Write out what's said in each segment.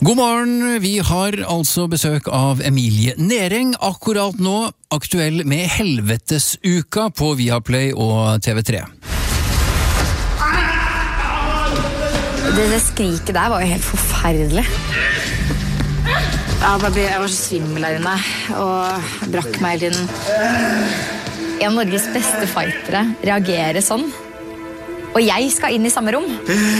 God morgen, vi har altså besøk av Emilie Nering akkurat nå, aktuell med Helvetesuka på Viaplay og TV3. Det skriket der var jo helt forferdelig. Jeg var så svimmel der inne, og brakk meg hele tiden. En av Norges beste fightere reagerer sånn, og jeg skal inn i samme rom.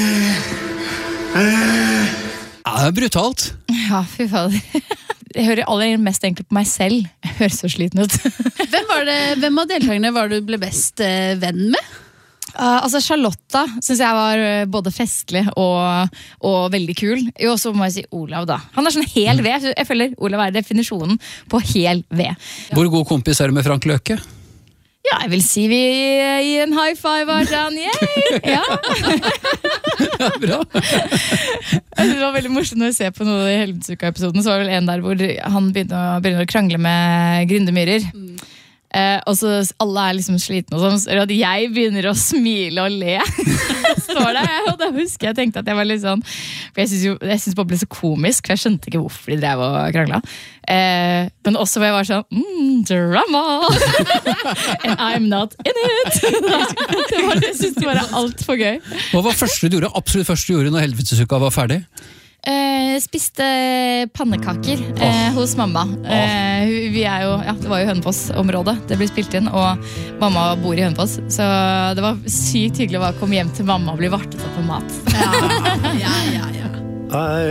Ja, det er brutalt. Ja, fy fader. Jeg hører aller mest egentlig på meg selv. Jeg hører så sliten ut. Hvem av deltakerne var du ble best venn med? Altså Charlotta synes jeg var både festlig og veldig kul. Jo, så må jeg si Olav da. Han er sånn hel ved. Jeg føler Olav er definisjonen på hel ved. Hvor god kompis er du med Frank Løke? Ja, jeg vil si vi i en high five var sånn, yay! Ja. Ja, bra. Det var veldig morsomt når vi ser på noe i Helvetesuka-episoden, så var det vel en der hvor han begynner å krangle med Grindemyrer. Og så alle er liksom slitne og sånn, så at jeg begynner å smile og le. Står der, og da husker jeg tenkte at jeg var litt sånn, for jeg synes bare ble så komisk, for jeg skjønte ikke hvorfor de drev og krangla. Men også hvor jeg var sånn, drama! And I'm not in it! Jeg synes det var alt for gøy. Hva var absolutt første du gjorde når Helvetesuka var ferdig? Spiste pannekaker hos mamma. Vi er jo, ja, det var jo Hønefoss-området det ble spilt inn, og mamma bor i Hønefoss, så det var sykt hyggelig å komme hjem til mamma og bli vartet opp på mat. Ja.